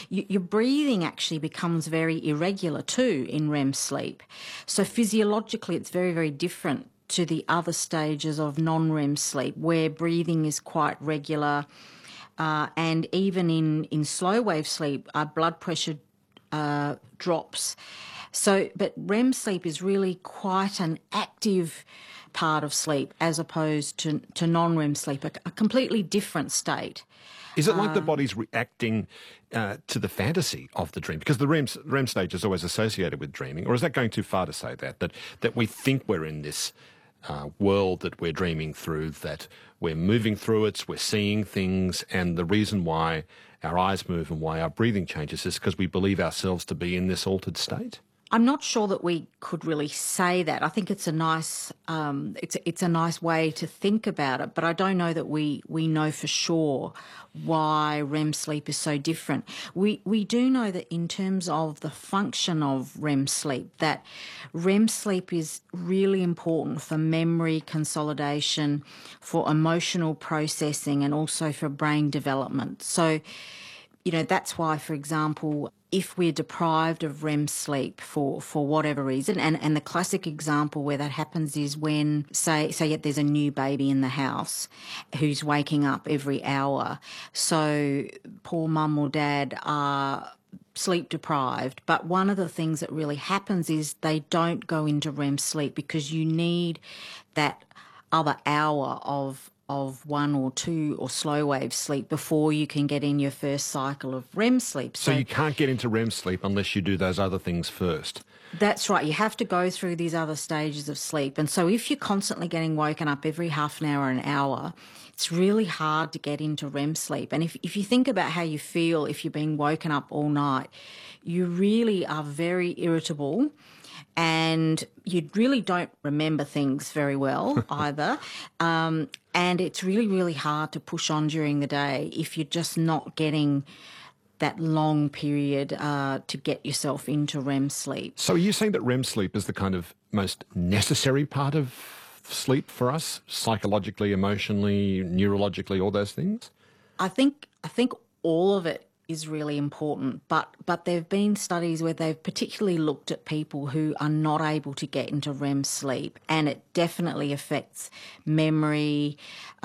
Your breathing actually becomes very irregular too in REM sleep. So physiologically, it's very, very different to the other stages of non-REM sleep, where breathing is quite regular. And even in slow wave sleep, our blood pressure drops. So, but REM sleep is really quite an active part of sleep as opposed to non-REM sleep, a completely different state. Is it like the body's reacting to the fantasy of the dream? Because the REM stage is always associated with dreaming, or is that going too far to say that we think we're in this world that we're dreaming through, that we're moving through it, we're seeing things, and the reason why our eyes move and why our breathing changes is because we believe ourselves to be in this altered state? I'm not sure that we could really say that. I think it's a nice, it's a nice way to think about it, but I don't know that we know for sure why REM sleep is so different. We do know that in terms of the function of REM sleep, that REM sleep is really important for memory consolidation, for emotional processing, and also for brain development. So, you know, that's why, for example, if we're deprived of REM sleep for whatever reason, and the classic example where that happens is when, say there's a new baby in the house who's waking up every hour. So poor mum or dad are sleep deprived, but one of the things that really happens is they don't go into REM sleep because you need that other hour of 1 or 2 or slow wave sleep before you can get in your first cycle of REM sleep. So you can't get into REM sleep unless you do those other things first. That's right. You have to go through these other stages of sleep. And so if you're constantly getting woken up every half an hour, an hour, it's really hard to get into REM sleep. And if you think about how you feel if you're being woken up all night, you really are very irritable, and you really don't remember things very well either. And it's really, really hard to push on during the day if you're just not getting that long period to get yourself into REM sleep. So are you saying that REM sleep is the kind of most necessary part of sleep for us, psychologically, emotionally, neurologically, all those things? I think all of it is really important, but there have been studies where they've particularly looked at people who are not able to get into REM sleep, and it definitely affects memory,